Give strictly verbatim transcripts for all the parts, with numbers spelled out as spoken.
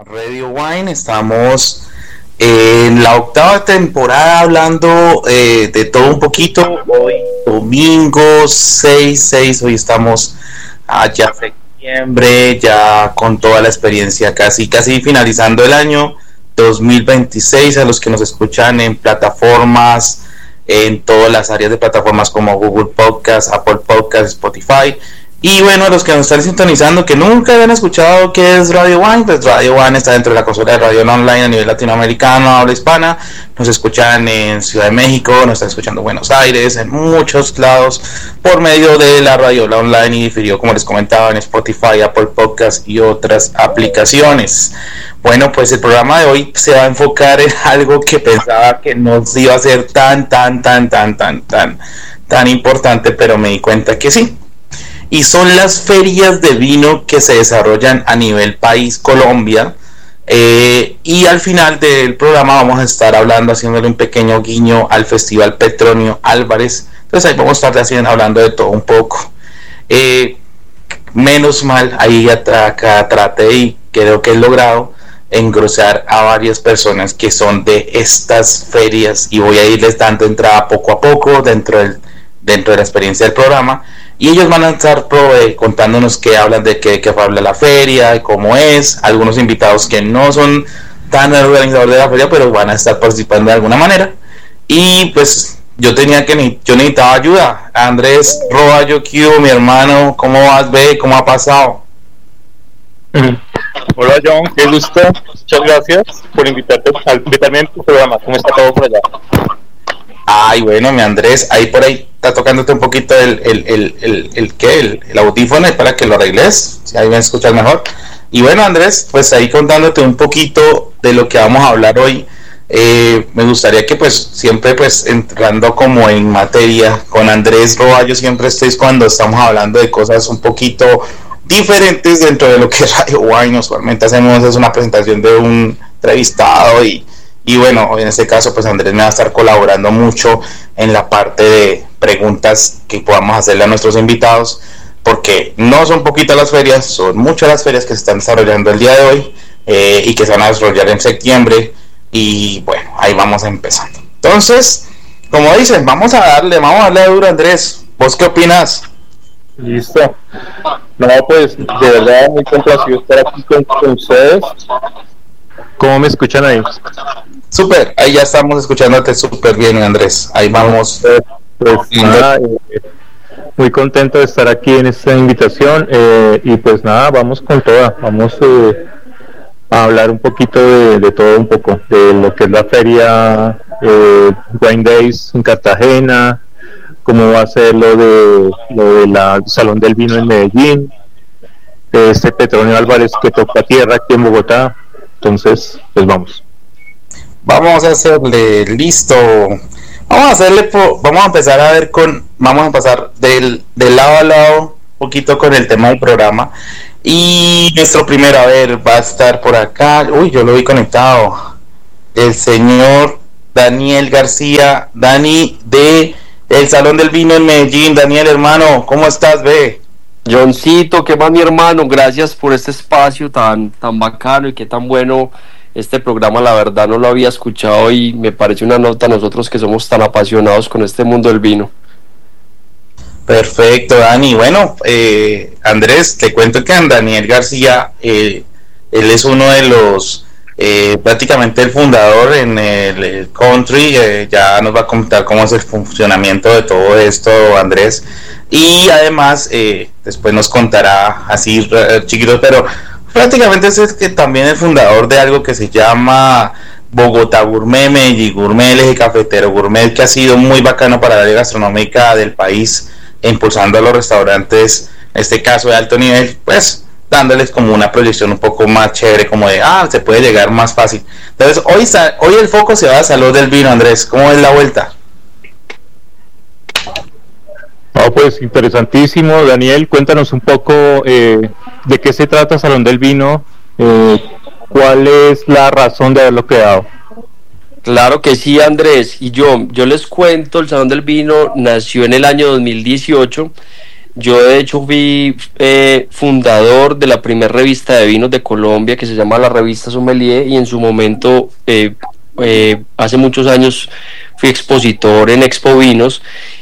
Radio Wine. Estamos en la octava temporada hablando eh, de todo un poquito. Hoy domingo seis seis, hoy estamos allá en septiembre, ya con toda la experiencia casi casi finalizando el año dos mil veintiséis. A los que nos escuchan en plataformas, en todas las áreas de plataformas como Google Podcast, Apple Podcast, Spotify. Y bueno, a los que nos están sintonizando, que nunca habían escuchado qué es Radio Wine, pues Radio Wine está dentro de la consola de radio online a nivel latinoamericano, habla hispana. Nos escuchan en Ciudad de México, nos están escuchando en Buenos Aires, en muchos lados, por medio de la radio online y difirió, como les comentaba, en Spotify, Apple Podcast y otras aplicaciones. Bueno, pues el programa de hoy se va a enfocar en algo que pensaba que no iba a ser tan, tan, tan, tan, tan, tan, tan importante, pero me di cuenta que sí. Y son las ferias de vino que se desarrollan a nivel país Colombia, eh, y al final del programa vamos a estar hablando, haciéndole un pequeño guiño al Festival Petronio Álvarez. Entonces ahí vamos a estar haciendo, hablando de todo un poco. eh, menos mal, ahí acá traté y creo que he logrado engrosar a varias personas que son de estas ferias, y voy a irles dando entrada poco a poco dentro del, dentro de la experiencia del programa. Y ellos van a estar pro, eh, contándonos qué hablan de qué, qué habla la feria, de cómo es. Algunos invitados que no son tan organizadores de la feria, pero van a estar participando de alguna manera. Y pues yo tenía que yo necesitaba ayuda. Andrés Roballo, Q, mi hermano, ¿cómo vas, ve? ¿Cómo ha pasado? Hola John, qué gusto. Muchas gracias por invitarte, invitarme en tu programa. ¿Cómo está todo por allá? Ay, bueno, mi Andrés, ahí por ahí está tocándote un poquito el, el, el, el, el, ¿qué? El, el audífono para que lo arregles, si ahí me escuchas mejor. Y bueno, Andrés, pues ahí contándote un poquito de lo que vamos a hablar hoy. Eh, me gustaría que pues siempre pues entrando como en materia con Andrés Roballo, siempre estoy cuando estamos hablando de cosas un poquito diferentes dentro de lo que es Radio Wine. Usualmente hacemos es una presentación de un entrevistado y Y bueno, en este caso pues Andrés me va a estar colaborando mucho en la parte de preguntas que podamos hacerle a nuestros invitados, porque no son poquitas las ferias, son muchas las ferias que se están desarrollando el día de hoy, eh, y que se van a desarrollar en septiembre. Y bueno, ahí vamos empezando. Entonces, como dicen, vamos a darle, vamos a darle duro, Andrés. ¿Vos qué opinas? Listo. No, pues de verdad muy complacido estar aquí con, con ustedes. ¿Cómo me escuchan ahí? Súper, ahí ya estamos escuchándote súper bien, Andrés. Ahí vamos. Pues, pues nada, eh, muy contento de estar aquí en esta invitación, eh, y pues nada, vamos con toda. Vamos eh, a hablar un poquito de, de todo un poco, de lo que es la feria eh, Wine Days en Cartagena, cómo va a ser lo de lo de la Salón del Vino en Medellín, de este Petronio Álvarez que toca tierra aquí en Bogotá. Entonces, pues vamos. Vamos a hacerle, listo. Vamos a hacerle, po, vamos a empezar a ver con, vamos a pasar del, del lado a lado un poquito con el tema del programa. Y nuestro primero, a ver, va a estar por acá. Uy, yo lo vi conectado. El señor Daniel García, Dani de el Salón del Vino en Medellín. Daniel, hermano, ¿cómo estás, ve? Johncito, ¿qué más, mi hermano? Gracias por este espacio tan, tan bacano y qué tan bueno este programa. La verdad no lo había escuchado y me parece una nota a nosotros que somos tan apasionados con este mundo del vino. Perfecto, Dani. Bueno, eh, Andrés, te cuento que Daniel García, eh, él es uno de los, eh, prácticamente el fundador en el, el country. Eh, ya nos va a contar cómo es el funcionamiento de todo esto, Andrés. Y además, eh, después nos contará así eh, chiquitos, pero prácticamente es que también el fundador de algo que se llama Bogotá Gourmet, Medellín Gourmet, el eje cafetero gourmet, que ha sido muy bacano para la área gastronómica del país, impulsando a los restaurantes, en este caso de alto nivel, pues dándoles como una proyección un poco más chévere, como de, ah, se puede llegar más fácil. Entonces, hoy, hoy el foco se va a Salón del Vino, Andrés. ¿Cómo es la vuelta? Oh, pues interesantísimo, Daniel. Cuéntanos un poco eh, de qué se trata Salón del Vino, eh, cuál es la razón de haberlo creado. Claro que sí, Andrés. Y yo, yo les cuento, el Salón del Vino nació en el año dos mil dieciocho Yo de hecho fui eh, fundador de la primera revista de vinos de Colombia que se llama la revista Sommelier, y en su momento, eh, eh, hace muchos años, fui expositor en Expo Vinos,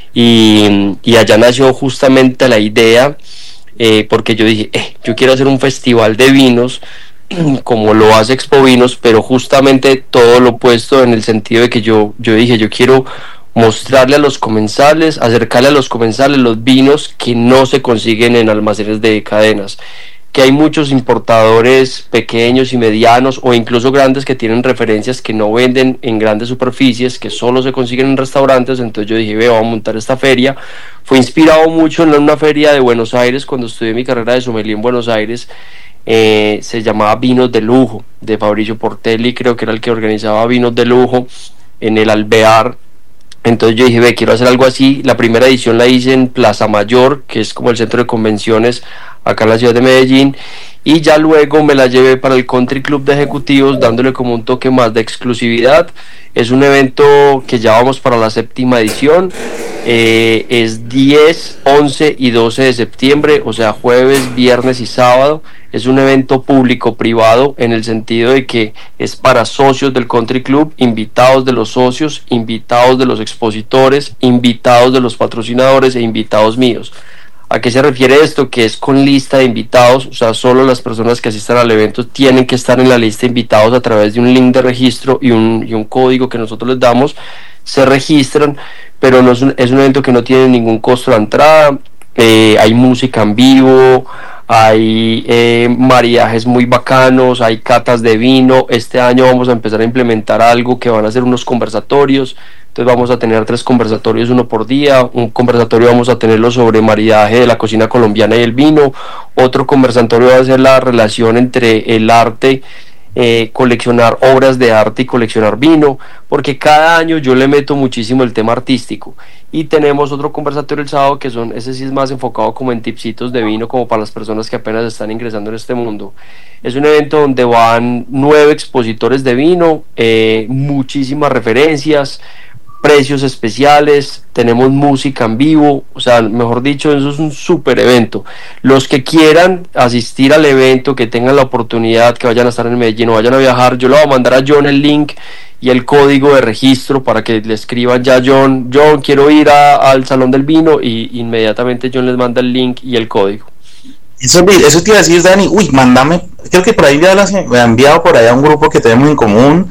y, y allá nació justamente la idea, eh, porque yo dije, eh, yo quiero hacer un festival de vinos como lo hace Expo Vinos, pero justamente todo lo opuesto, en el sentido de que yo, yo dije, yo quiero mostrarle a los comensales, acercarle a los comensales los vinos que no se consiguen en almacenes de cadenas, que hay muchos importadores pequeños y medianos o incluso grandes que tienen referencias que no venden en grandes superficies, que solo se consiguen en restaurantes. Entonces yo dije, ve, vamos a montar esta feria. Fue inspirado mucho en una feria de Buenos Aires, cuando estudié mi carrera de sommelier en Buenos Aires. Eh, se llamaba Vinos de Lujo, de Fabricio Portelli, creo que era el que organizaba Vinos de Lujo en el Alvear. Entonces yo dije, ve, quiero hacer algo así. La primera edición la hice en Plaza Mayor, que es como el centro de convenciones acá en la ciudad de Medellín, y ya luego me la llevé para el Country Club de Ejecutivos, dándole como un toque más de exclusividad. Es un evento que ya vamos para la séptima edición, eh, es diez, once y doce de septiembre, o sea, jueves, viernes y sábado. Es un evento público-privado en el sentido de que es para socios del Country Club, invitados de los socios, invitados de los expositores, invitados de los patrocinadores e invitados míos. ¿A qué se refiere esto? Que es con lista de invitados, o sea, solo las personas que asistan al evento tienen que estar en la lista de invitados a través de un link de registro y un, y un código que nosotros les damos. Se registran, pero no es un, es un evento que no tiene ningún costo de entrada. Eh, hay música en vivo, hay eh, maridajes muy bacanos, hay catas de vino. Este año vamos a empezar a implementar algo que van a ser unos conversatorios. Entonces vamos a tener tres conversatorios, uno por día. Un conversatorio vamos a tenerlo sobre maridaje de la cocina colombiana y el vino. Otro conversatorio va a ser la relación entre el arte, eh, coleccionar obras de arte y coleccionar vino, porque cada año yo le meto muchísimo el tema artístico. Y tenemos otro conversatorio el sábado, que son, ese sí es más enfocado como en tipsitos de vino, como para las personas que apenas están ingresando en este mundo. Es un evento donde van nueve expositores de vino, eh, muchísimas referencias, precios especiales, tenemos música en vivo, o sea, mejor dicho, eso es un súper evento. Los que quieran asistir al evento, que tengan la oportunidad, que vayan a estar en Medellín o vayan a viajar, yo le voy a mandar a John el link y el código de registro para que le escriban ya a John, John, quiero ir a, al Salón del Vino, y inmediatamente John les manda el link y el código. Eso, eso te iba a decir, Dani, uy, mándame, creo que por ahí me ha enviado por allá un grupo que tenemos en común,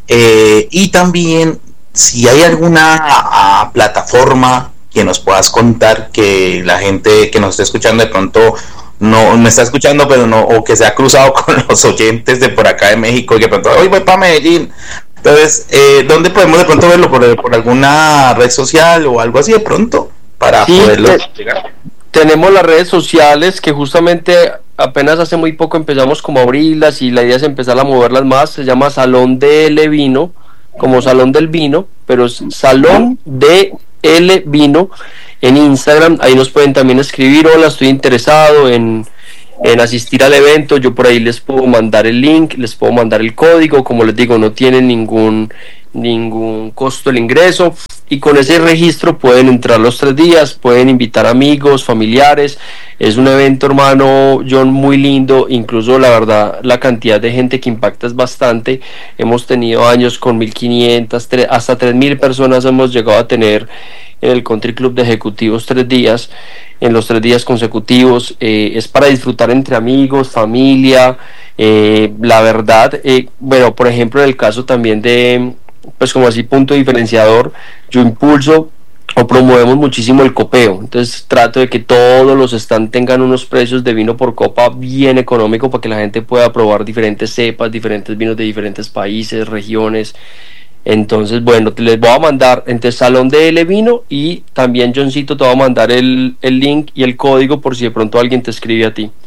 eh, y también si hay alguna a, plataforma que nos puedas contar, que la gente que nos esté escuchando de pronto no me está escuchando, pero no, o que se ha cruzado con los oyentes de por acá de México y que de pronto hoy voy para Medellín. Entonces, eh, ¿dónde podemos de pronto verlo? ¿Por, por alguna red social o algo así de pronto? Para sí, poderlo te, llegar. Tenemos las redes sociales que justamente apenas hace muy poco empezamos como a abrirlas, y la idea es empezar a moverlas más. Se llama Salón D L Vino, como Salón del Vino, pero es Salón D L Vino en Instagram. Ahí nos pueden también escribir, hola, estoy interesado en, en asistir al evento. Yo por ahí les puedo mandar el link, les puedo mandar el código. Como les digo, no tiene ningún ningún costo el ingreso, y con ese registro pueden entrar los tres días, pueden invitar amigos, familiares. Es un evento, hermano John, muy lindo. Incluso la verdad, la cantidad de gente que impacta es bastante. Hemos tenido años con mil quinientas, hasta tres mil personas hemos llegado a tener en el Country Club de Ejecutivos tres días, en los tres días consecutivos. Eh, es para disfrutar entre amigos, familia. Eh, la verdad, eh, bueno, por ejemplo, en el caso también de, pues como así punto diferenciador, yo impulso o promovemos muchísimo el copeo. Entonces trato de que todos los stands tengan unos precios de vino por copa bien económico, para que la gente pueda probar diferentes cepas, diferentes vinos de diferentes países, regiones. Entonces, bueno, les voy a mandar entre Salón de L Vino, y también Johncito te va a mandar el, el link y el código por si de pronto alguien te escribe a ti.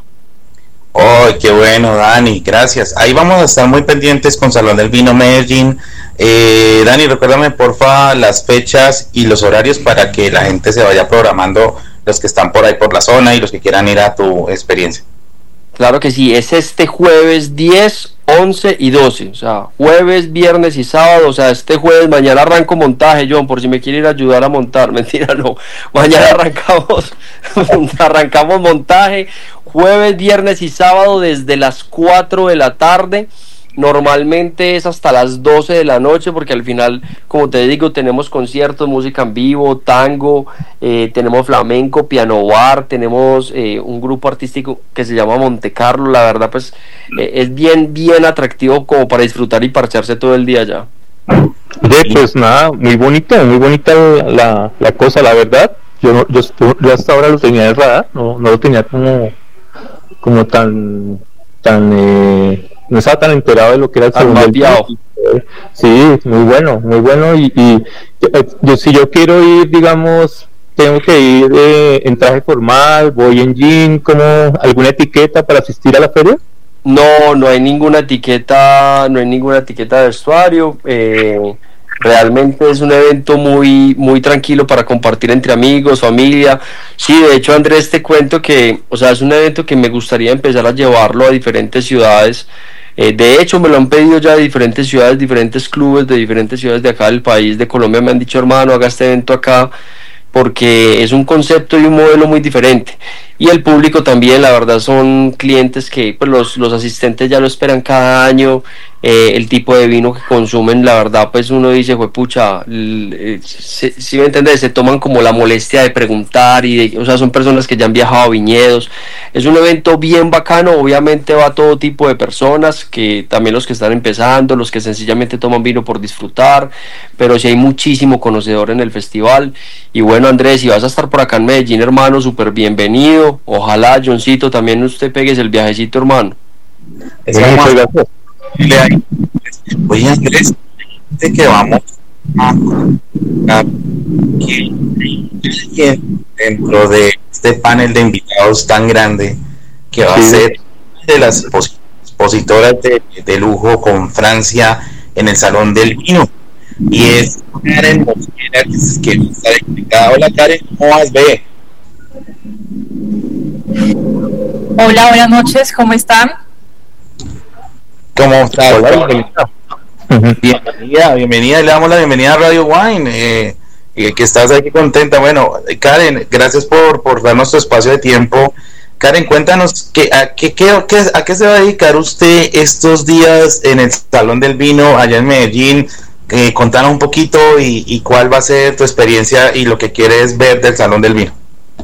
Oh, qué bueno, Dani, gracias. Ahí vamos a estar muy pendientes con Salón del Vino Medellín. Eh, Dani, recuérdame porfa las fechas y los horarios para que la gente se vaya programando, los que están por ahí por la zona y los que quieran ir a tu experiencia. Claro que sí, es este jueves diez, once y doce, o sea, jueves, viernes y sábado, o sea, este jueves, mañana arranco montaje, John, por si me quiere ir a ayudar a montar, mentira, no, mañana arrancamos, arrancamos montaje, jueves, viernes y sábado desde las cuatro de la tarde, normalmente es hasta las doce de la noche, porque al final, como te digo, tenemos conciertos, música en vivo, tango, eh, tenemos flamenco, piano bar, tenemos eh, un grupo artístico que se llama Monte Carlo. La verdad, pues eh, es bien, bien atractivo como para disfrutar y parcharse todo el día ya. Oye, pues nada, muy bonito, muy bonita la, la cosa, la verdad. Yo, no, yo, yo hasta ahora lo tenía de radar, no, no lo tenía como, como tan, tan eh, no estaba tan enterado de lo que era el segundo mapeado. Sí, muy bueno, muy bueno. Y, y yo, yo, si yo quiero ir, digamos, tengo que ir eh, en traje formal, voy en jean, como alguna etiqueta para asistir a la feria. No, no hay ninguna etiqueta, no hay ninguna etiqueta de vestuario. Eh, realmente es un evento muy, muy tranquilo para compartir entre amigos, familia. Sí, de hecho, Andrés, te cuento que, o sea, es un evento que me gustaría empezar a llevarlo a diferentes ciudades. Eh, de hecho, me lo han pedido ya de diferentes ciudades, diferentes clubes de diferentes ciudades de acá del país, de Colombia. Me han dicho, hermano, haga este evento acá, porque es un concepto y un modelo muy diferente. Y el público también, la verdad, son clientes que pues los, los asistentes ya lo esperan cada año. Eh, el tipo de vino que consumen, la verdad, pues uno dice, juepucha, eh, si, si me entiendes, se toman como la molestia de preguntar, y de, o sea, son personas que ya han viajado a viñedos. Es un evento bien bacano, obviamente va todo tipo de personas, que también los que están empezando, los que sencillamente toman vino por disfrutar, pero sí hay muchísimo conocedor en el festival. Y bueno, Andrés, si vas a estar por acá en Medellín, hermano, súper bienvenido. Ojalá, Johncito, también usted pegues el viajecito, hermano. Muchas gracias. Oye, Andrés, de que vamos a, a que dentro de este panel de invitados tan grande que va sí. a ser de las expositoras de, de lujo con Francia en el Salón del Vino, y es Karen Mosquera, que está explicada. Hola, Karen, ¿cómo vas? Ve. Hola, buenas noches, ¿cómo están? ¿Cómo estás? Hola, bienvenida. bienvenida, bienvenida, le damos la bienvenida a Radio Wine, eh, eh, que estás aquí contenta. Bueno, Karen, gracias por, por darnos tu espacio de tiempo. Karen, cuéntanos, que, a, qué, qué, qué, ¿a qué se va a dedicar usted estos días en el Salón del Vino allá en Medellín? Eh, contanos un poquito y, y cuál va a ser tu experiencia y lo que quieres ver del Salón del Vino.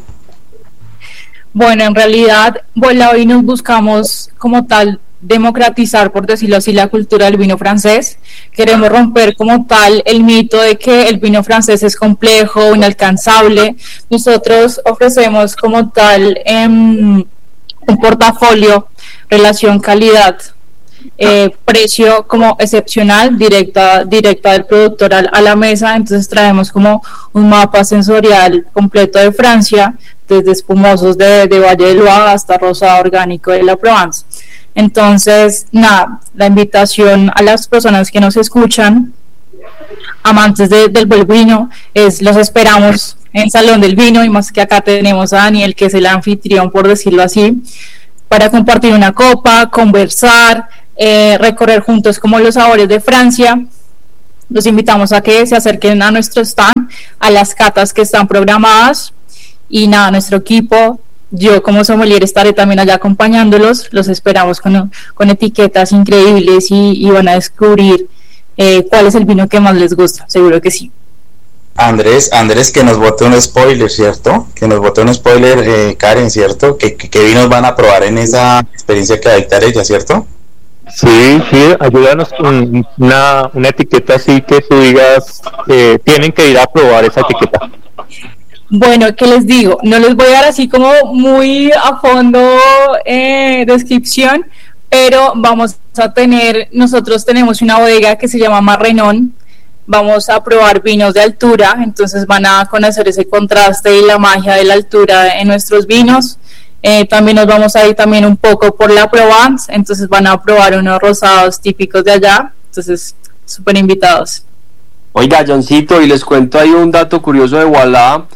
Bueno, en realidad, Vuela Vinos buscamos como tal democratizar, por decirlo así, la cultura del vino francés. Queremos romper como tal el mito de que el vino francés es complejo, inalcanzable. Nosotros ofrecemos como tal eh, un portafolio, relación calidad, eh, precio como excepcional, directa, directa del productor a, a la mesa. Entonces traemos como un mapa sensorial completo de Francia, desde espumosos de, de Valle del Loire hasta rosado orgánico de la Provence. Entonces, nada, la invitación a las personas que nos escuchan, amantes de, del buen vino, es los esperamos en Salón del Vino, y más que acá tenemos a Daniel, que es el anfitrión, por decirlo así, para compartir una copa, conversar, eh, recorrer juntos como los sabores de Francia. Los invitamos a que se acerquen a nuestro stand, a las catas que están programadas, y nada, nuestro equipo, yo como sommelier estaré también allá acompañándolos. Los esperamos con, con etiquetas increíbles, y, y van a descubrir eh, cuál es el vino que más les gusta, seguro que sí. Andrés, Andrés, que nos bote un spoiler, ¿cierto? Que nos bote un spoiler, eh, Karen, ¿cierto? ¿Qué, qué, qué vinos van a probar en esa experiencia que va a dictar ella, ¿cierto? Sí, sí, ayúdanos con una, una etiqueta así que tú digas, eh, tienen que ir a probar esa etiqueta. Bueno, ¿qué les digo? No les voy a dar así como muy a fondo eh, descripción, pero vamos a tener, nosotros tenemos una bodega que se llama Marrenón. Vamos a probar vinos de altura, entonces van a conocer ese contraste y la magia de la altura en nuestros vinos. Eh, también nos vamos a ir también un poco por la Provence, entonces van a probar unos rosados típicos de allá, entonces súper invitados. Oiga, Johncito, y les cuento ahí un dato curioso de Voilà.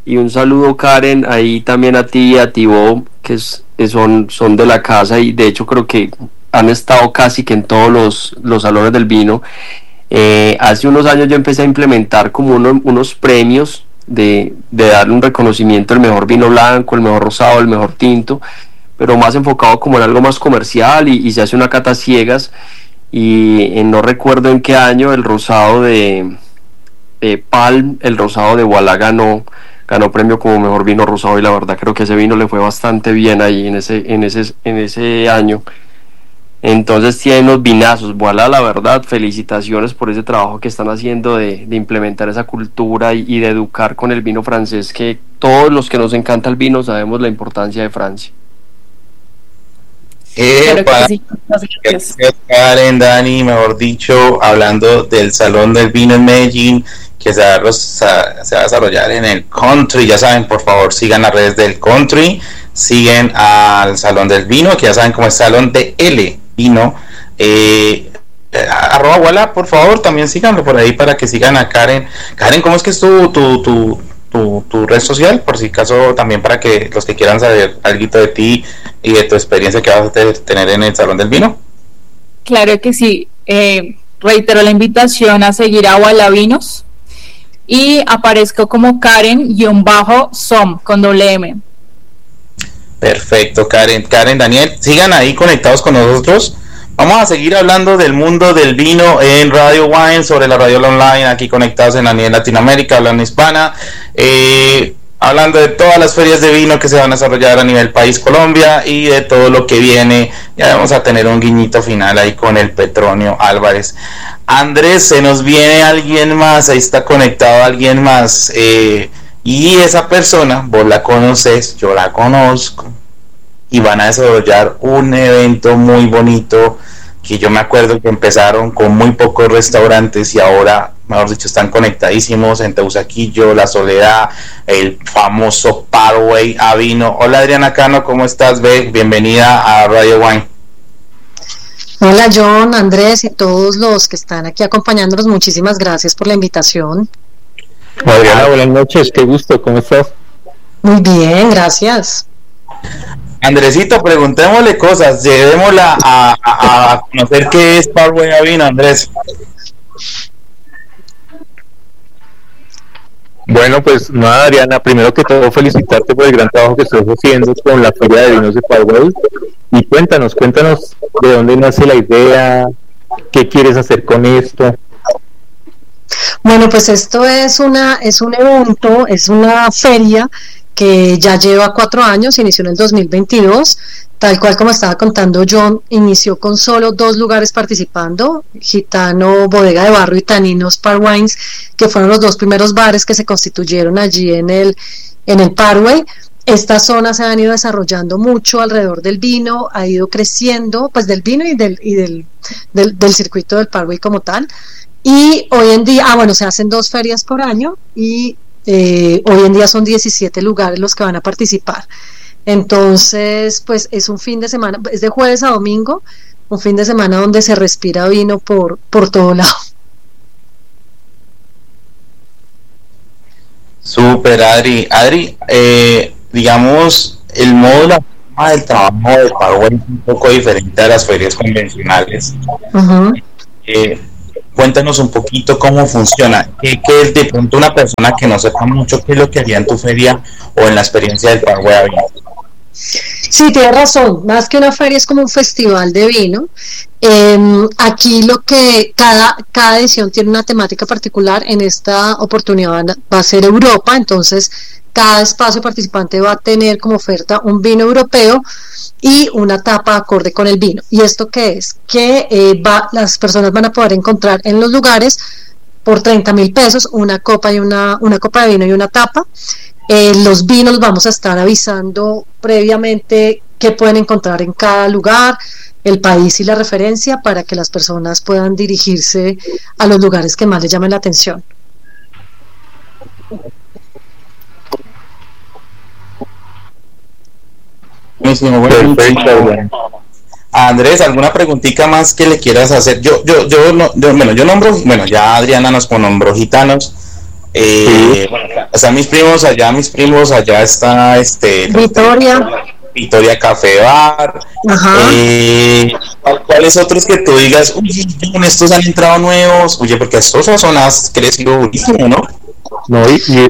Y un saludo, Karen, ahí también a ti y a Tibo, que es, son, son de la casa, y de hecho creo que han estado casi que en todos los, los salones del vino. Eh, hace unos años yo empecé a implementar como uno, unos premios de, de darle un reconocimiento al mejor vino blanco, el mejor rosado, el mejor tinto, pero más enfocado como en algo más comercial, y, y se hace una cata ciegas, y eh, no recuerdo en qué año el rosado de, de Palm, el rosado de Voilà ganó ganó premio como mejor vino rosado, y la verdad creo que ese vino le fue bastante bien ahí en ese, en ese, en ese año. Entonces tienen unos vinazos, Voilà, la verdad, felicitaciones por ese trabajo que están haciendo de, de implementar esa cultura y, y de educar con el vino francés, que todos los que nos encanta el vino sabemos la importancia de Francia. Eh, para sí. Karen, Dani, mejor dicho, hablando del Salón del Vino en Medellín, que se va, a, se va a desarrollar en el Country. Ya saben, por favor, sigan las redes del Country, siguen al Salón del Vino, que ya saben cómo es Salón de L Vino. Eh, arroba Voilà, por favor, también síganlo por ahí para que sigan a Karen. Karen, ¿cómo es que es tu, tu, tu, tu, tu red social? Por si acaso, también para que los que quieran saber algo de ti y de tu experiencia que vas a tener en el Salón del Vino. Claro que sí. Eh, reitero la invitación a seguir a Voilà Vinos, y aparezco como Karen-Som con doble M. Perfecto, Karen, Karen, Daniel, sigan ahí conectados con nosotros. Vamos a seguir hablando del mundo del vino en Radio Wine, sobre la radio online, aquí conectados en a nivel Latinoamérica, hablando hispana, eh, hablando de todas las ferias de vino que se van a desarrollar a nivel país Colombia, y de todo lo que viene. Ya vamos a tener un guiñito final ahí con el Petronio Álvarez. Andrés, se nos viene alguien más, ahí está conectado alguien más, eh, y esa persona, vos la conoces, yo la conozco, y van a desarrollar un evento muy bonito, que yo me acuerdo que empezaron con muy pocos restaurantes y ahora, mejor dicho, están conectadísimos en Teusaquillo, La Soledad, el famoso Parway a vino. Hola, Adriana Cano, ¿cómo estás? Ve, bienvenida a Radio Wine. Hola, John, Andrés y todos los que están aquí acompañándonos, muchísimas gracias por la invitación. Adriana, buenas noches, qué gusto, ¿cómo estás? Muy bien, gracias. Andresito, preguntémosle cosas, llevémosla a, a, a conocer qué es Parway a vino, Andrés. Bueno, pues nada, Adriana, primero que todo felicitarte por el gran trabajo que estás haciendo con la Feria de Vinos de Parway, y cuéntanos, cuéntanos de dónde nace la idea, qué quieres hacer con esto. Bueno, pues esto es una es un evento, es una feria que ya lleva cuatro años, inició en el dos mil veintidós, tal cual como estaba contando John, inició con solo dos lugares participando, Gitano Bodega de Barro y Taninos Par Wines, que fueron los dos primeros bares que se constituyeron allí en el, en el Parway. Estas zonas se han ido desarrollando mucho alrededor del vino, ha ido creciendo, pues del vino y del, y del, del, del circuito del Parway como tal, y hoy en día, ah bueno, se hacen dos ferias por año, y Eh, hoy en día son diecisiete lugares los que van a participar. Entonces, pues es un fin de semana, es de jueves a domingo, un fin de semana donde se respira vino por, por todo lado. Super, Adri. Adri, eh, digamos, el modo, la forma del trabajo de Parway es un poco diferente a las ferias convencionales. Uh-huh. Eh, Cuéntanos un poquito cómo funciona, ¿Qué, qué es de pronto una persona que no sepa mucho qué es lo que haría en tu feria o en la experiencia del Parway a vino? Sí, tienes razón, más que una feria es como un festival de vino. Eh, aquí lo que cada, cada edición tiene una temática particular. En esta oportunidad va a ser Europa, entonces cada espacio participante va a tener como oferta un vino europeo y una tapa acorde con el vino. ¿Y esto qué es? Que eh, va, las personas van a poder encontrar en los lugares por treinta mil pesos una copa y una, una copa de vino y una tapa. Eh, los vinos vamos a estar avisando previamente qué pueden encontrar en cada lugar, el país y la referencia, para que las personas puedan dirigirse a los lugares que más les llamen la atención. Perfecto. Andrés, ¿alguna preguntita más que le quieras hacer? Yo, yo, yo, no, yo bueno, yo nombro, bueno, ya Adriana nos nombró Gitanos. Eh, bueno, están mis primos allá, mis primos allá está este Victoria. Victoria Café Bar. Eh, ¿Cuáles otros que tú digas, uy, en estos han entrado nuevos? Oye, porque estos son has crecido muchísimo, ¿no? No, y, y,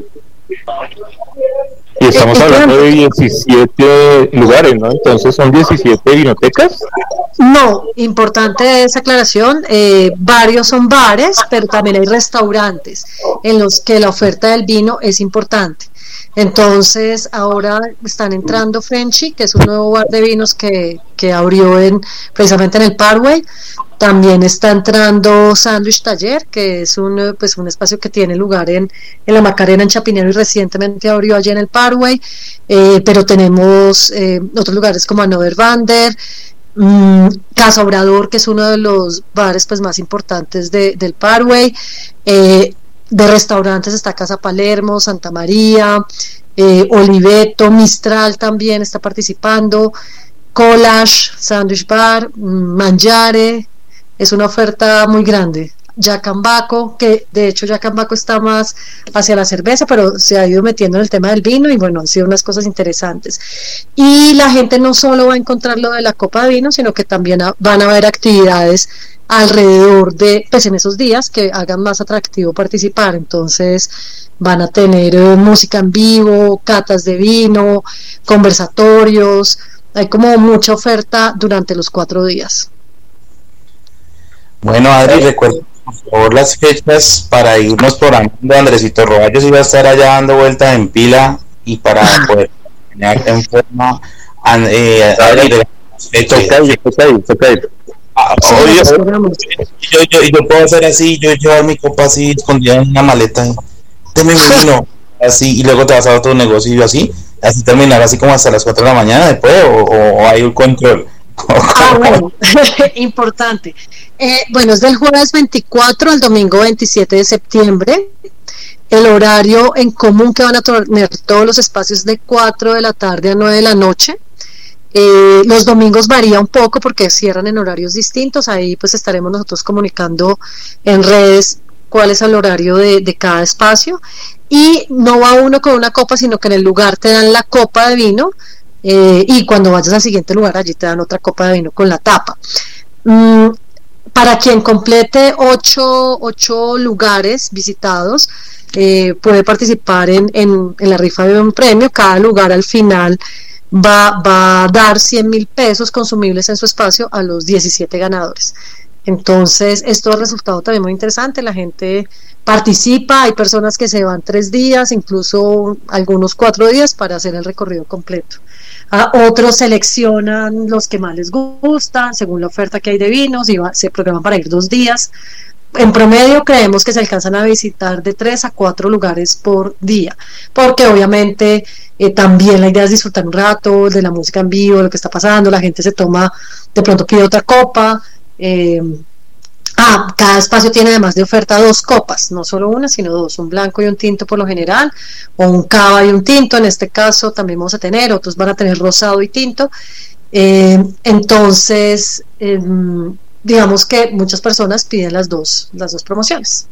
y estamos hablando de diecisiete lugares, ¿no? Entonces, ¿son diecisiete vinotecas? No, importante esa aclaración, eh, varios son bares, pero también hay restaurantes en los que la oferta del vino es importante. Entonces ahora están entrando Frenchy, que es un nuevo bar de vinos que, que abrió en, precisamente en el Parkway. También está entrando Sandwich Taller, que es un, pues, un espacio que tiene lugar en, en la Macarena, en Chapinero, y recientemente abrió allí en el Parkway. Eh, pero tenemos eh, otros lugares como Another Bander, mmm, Casa Obrador, que es uno de los bares pues más importantes de, del Parkway. Eh, de restaurantes está Casa Palermo, Santa María, eh, Oliveto, Mistral también está participando, Collage, Sandwich Bar, Mangiare, es una oferta muy grande. Yacambaco, que de hecho Yacambaco está más hacia la cerveza, pero se ha ido metiendo en el tema del vino y bueno, han sido unas cosas interesantes. Y la gente no solo va a encontrar lo de la copa de vino, sino que también a, van a haber actividades alrededor de, pues en esos días que hagan más atractivo participar. Entonces van a tener eh, música en vivo, catas de vino, conversatorios, hay como mucha oferta durante los cuatro días. Bueno, Adri, recuerda por favor las fechas para irnos programando. Andresito Roballos iba a estar allá dando vueltas en pila y para poder tener en forma eh, Adri, de las fechas. Ah, sí, oye, yo, yo, yo puedo hacer así, yo llevar mi copa así escondida en una maleta, deme mi vino, así, y luego te vas a otro negocio y así, así terminar así como hasta las cuatro de la mañana después, o, o hay un control. Ah, bueno, importante. Eh, bueno, es del jueves veinticuatro al domingo veintisiete de septiembre. El horario en común que van a tener todos los espacios de cuatro de la tarde a nueve de la noche. Eh, los domingos varía un poco porque cierran en horarios distintos. Ahí pues estaremos nosotros comunicando en redes cuál es el horario de, de cada espacio. Y no va uno con una copa, sino que en el lugar te dan la copa de vino. Eh, y cuando vayas al siguiente lugar allí te dan otra copa de vino con la tapa. Mm, para quien complete ocho, ocho lugares visitados, eh, puede participar en, en, en la rifa de un premio. Cada lugar al final va, va a dar cien mil pesos consumibles en su espacio a los diecisiete ganadores. Entonces esto ha resultado también muy interesante, la gente participa, hay personas que se van tres días, incluso algunos cuatro días para hacer el recorrido completo. A otros seleccionan los que más les gustan según la oferta que hay de vinos y va, se programan para ir dos días. En promedio creemos que se alcanzan a visitar de tres a cuatro lugares por día, porque obviamente eh, también la idea es disfrutar un rato de la música en vivo, de lo que está pasando, la gente se toma, de pronto pide otra copa. eh, Ah, cada espacio tiene además de oferta dos copas, no solo una, sino dos, un blanco y un tinto por lo general, o un cava y un tinto. En este caso también vamos a tener, otros van a tener rosado y tinto. Eh, entonces, eh, digamos que muchas personas piden las dos, las dos promociones.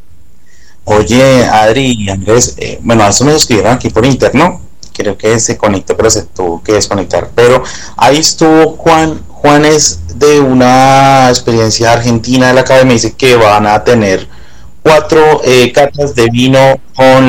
Oye, Adri y Andrés, eh, bueno, a eso me escribieron aquí por interno, creo que se conectó, pero se tuvo que desconectar. Pero ahí estuvo Juan. Juan es de una experiencia argentina de la academia, dice que van a tener cuatro eh, catas de vino con